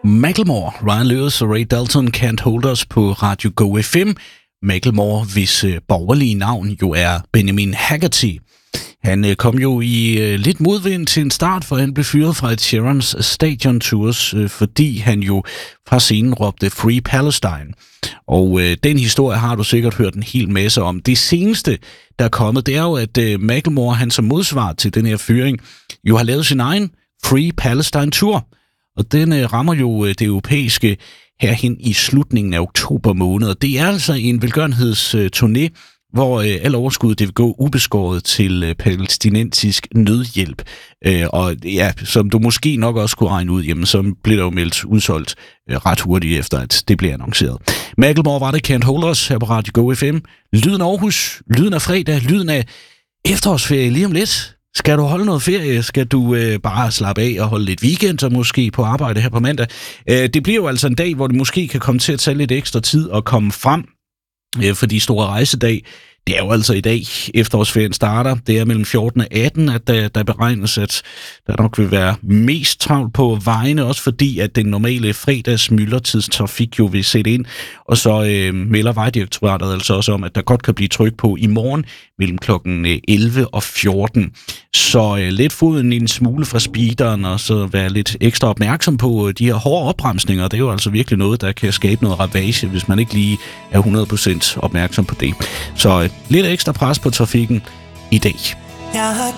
Macklemore, Ryan Lewis og Ray Dalton Can't Hold Us på Radio Go FM. Macklemore, hvis borgerlige navn jo er Benjamin Haggerty. Han kom jo i lidt modvind til en start, for han blev fyret fra et Sheerans Stadion Tours, fordi han jo fra scenen råbte Free Palestine. Og den historie har du sikkert hørt en hel masse om. Det seneste, der er kommet, det er jo, at Macklemore, han som modsvar til den her fyring, jo har lavet sin egen Free Palestine Tour. Og den rammer jo det europæiske herhen i slutningen af oktober måned. Og det er altså en velgørenhedsturné, hvor al overskud det vil gå ubeskåret til palæstinensisk nødhjælp. Og ja, som du måske nok også kunne regne ud, jamen, så bliver der jo meldt udsolgt ret hurtigt efter, at det bliver annonceret. Macklemore var det Can't Hold Us her på Radio Go FM. Lyden af Aarhus, lyden af fredag, lyden af efterårsferie lige om lidt. Skal du holde noget ferie? Skal du bare slappe af og holde lidt weekend og måske på arbejde her på mandag? Det bliver jo altså en dag, hvor det måske kan komme til at tage lidt ekstra tid at komme frem, fordi store rejsedag, det er jo altså i dag, efterårsferien starter. Det er mellem 14 og 18, at der beregnes, at der nok vil være mest travlt på vejene, også fordi, at den normale fredags myldretidstrafik jo vil sætte ind. Og så melder Vejdirektoratet altså også om, at der godt kan blive tryk på i morgen mellem klokken 11 og 14. Så lidt foden en smule fra speederen, og så være lidt ekstra opmærksom på de her hårde opbremsninger. Det er jo altså virkelig noget, der kan skabe noget ravage, hvis man ikke lige er 100% opmærksom på det. Så lidt ekstra pres på trafikken i dag. Jeg har